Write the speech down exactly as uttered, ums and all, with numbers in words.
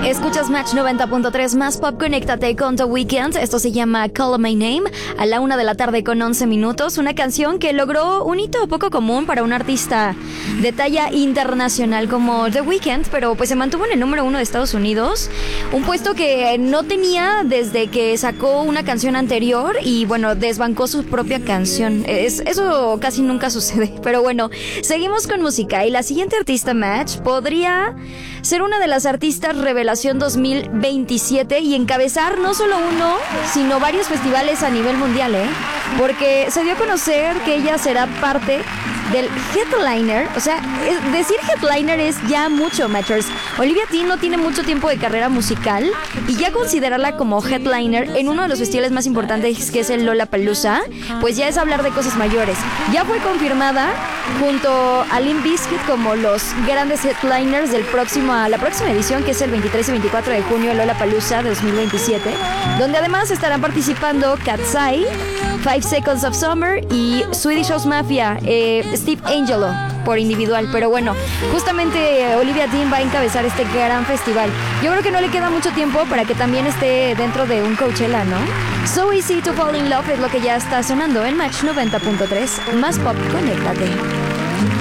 Escuchas Match noventa punto tres más pop, conéctate con The Weeknd. Esto se llama Call My Name, a la una de la tarde con once minutos. Una canción que logró un hito poco común para un artista de talla internacional como The Weeknd, pero pues se mantuvo en el número uno de Estados Unidos, un puesto que no tenía desde que sacó una canción anterior y bueno, desbancó su propia canción. Es, eso casi nunca sucede, pero bueno, seguimos con música y la siguiente artista, Match, podría ser una de las artistas revelación dos mil veintisiete y encabezar no solo uno, sino varios festivales a nivel mundial, ¿eh? Porque se dio a conocer que ella será parte del headliner. O sea, es, decir headliner es ya mucho, Matchers. Olivia Dean no tiene mucho tiempo de carrera musical y ya considerarla como headliner en uno de los festivales más importantes, que es el Lollapalooza, pues ya es hablar de cosas mayores. Ya fue confirmada junto a Limp Bizkit como los grandes headliners del próximo, la próxima edición, que es el veintitrés y veinticuatro de junio de Lollapalooza de dos mil veintisiete, donde además estarán participando Katseye, Five Seconds of Summer y Swedish House Mafia, eh, Steve Angelo por individual. Pero bueno, justamente eh, Olivia Dean va a encabezar este gran festival. Yo creo que no le queda mucho tiempo para que también esté dentro de un Coachella, ¿no? So Easy to Fall in Love es lo que ya está sonando en Match noventa punto tres. Más pop, conéctate.